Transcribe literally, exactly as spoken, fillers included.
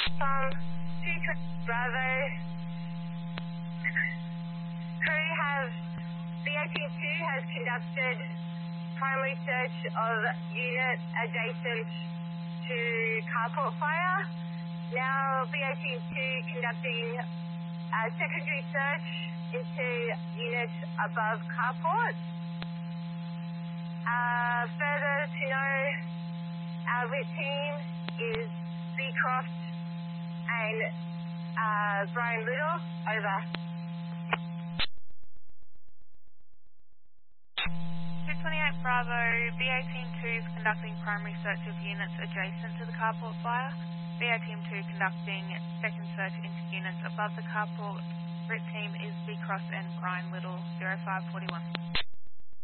From two Bravo, crew have, B A T two has conducted primary search of unit adjacent to carport fire. Now B A T two conducting a secondary search into unit above carport. Uh, further to know, our R I T team is Beecroft and uh, Brian Little, over. two twenty-eight Bravo, B A Team two is conducting primary search of units adjacent to the carport fire. B A Team two conducting second search into units above the carport. R I T team is Beecroft and Brian Little, zero five four one.